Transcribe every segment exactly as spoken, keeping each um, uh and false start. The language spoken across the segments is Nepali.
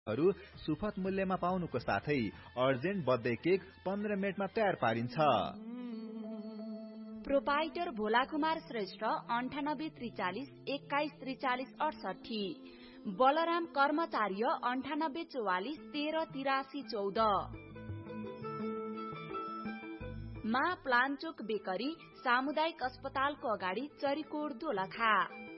सुपथ मूल्यमा पाउनुको साथै अर्जेन्ट बर्थडे केक पन्ध्र मिनटमा तयार पारिन्छ। प्रोपाइटर भोला कुमार श्रेष्ठ अन्ठानब्बे त्रिचालिस एक्काइस त्रिचालिस अडसठी, बलराम कर्मचार्य अन्ठानब्बे चौवालिस तेह्र तिरासी चौध। मा प्लान्चोक बेकरी सामुदायिक अस्पतालको अगाडि चरीकोट दोलखा।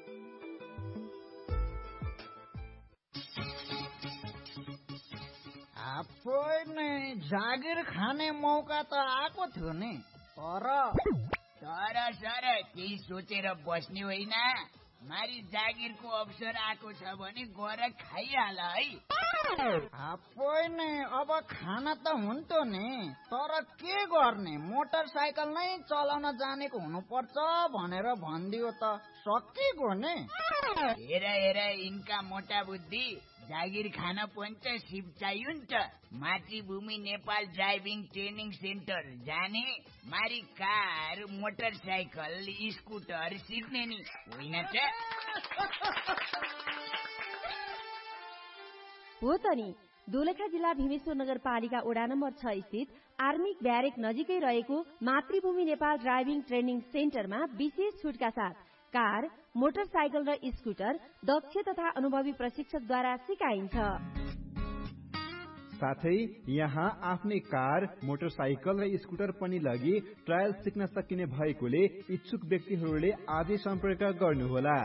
जागिर खाने मौका त आएको थियो नि, तर तर सर केही सोचेर बस्ने होइन। मारी जागिरको अवसर आएको छ भने गएर खाइहाल है। होइन अब खाना त हुन्थ्यो नि, तर के गर्ने, मोटरसाइकल नै चलाउन जानेको हुनुपर्छ भनेर भनिदियो त सकिगयो नि। हेर हेर यिनका मोटा बुद्धि, जागिर खान पनि त सिप चाहियो नि त। मातृभूमि नेपाल ड्राइभिङ ट्रेनिङ सेन्टर जाने, मारी कार मोटरसाइकल स्कुटर सिक्ने नि होइन त। हो त नि, दोलखा जिल्ला भीमेश्वर नगरपालिका वडा नम्बर छ स्थित आर्मी ब्यारेक नजिकै रहेको मातृभूमि नेपाल ड्राइभिङ ट्रेनिङ सेन्टरमा विशेष छुटका साथ कार, मोटरसाइकल र स्कुटर दक्ष तथा अनुभवी प्रशिक्षकद्वारा सिकाइन्छ। साथै यहाँ आफ्नै कार, मोटरसाइकल र स्कुटर पनि लगी ट्रायल सिक्न सकिने भएकोले इच्छुक व्यक्तिहरूले आजै सम्पर्क गर्नुहोला।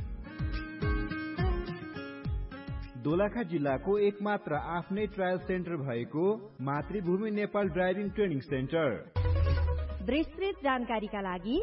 दोलखा जिल्लाको एकमात्र आफ्नै ट्रायल सेन्टर भएको मातृभूमि नेपाल ड्राइभिङ ट्रेनिङ सेन्टर। विस्तृत जानकारीका लागि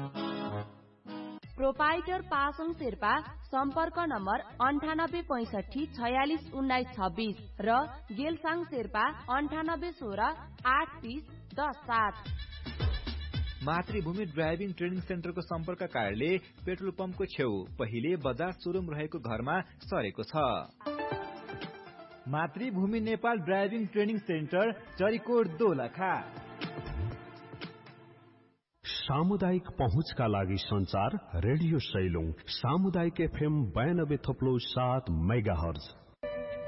प्रोपाइटर पासोङ शेर्पा सम्पर्क नम्बर अन्ठानब्बे पैसठी छयालिस उन्नाइस छब्बिस र गेलसाङ शेर्पा अन्ठानब्बे सोह्र आठ तीस दस सात। मातृभूमि ड्राइभिङ ट्रेनिङ सेन्टरको सम्पर्क कार्यालय पेट्रोल पम्पको छेउ पहिले बजार सोरुम रहेको घरमा सरेको छ। मातृभूमि Nepal driving training centre Charikot Dolakha. सामुदायिक पहुँचका लागि संचार रेडियो सैलुङ सामुदायिक एफएम बयानब्बे थप्लो सात मेगा हर्ज।